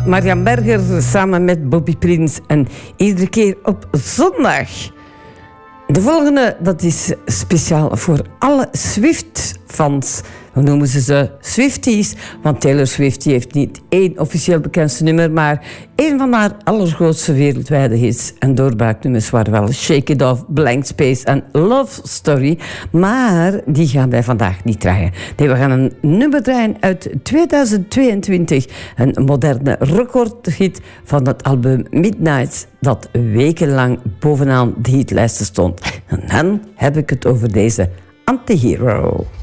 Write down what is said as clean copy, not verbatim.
Marian Berger samen met Bobby Prins. En iedere keer op zondag. De volgende, dat is speciaal voor alle Swift-fans. We noemen ze Swifties, want Taylor Swift heeft niet één officieel bekendste nummer, maar één van haar allergrootste wereldwijde hits en doorbraaknummers waren wel Shake It Off, Blank Space en Love Story. Maar die gaan wij vandaag niet draaien. Nee, we gaan een nummer draaien uit 2022. Een moderne recordhit van het album Midnights, dat wekenlang bovenaan de hitlijsten stond. En dan heb ik het over deze Antihero.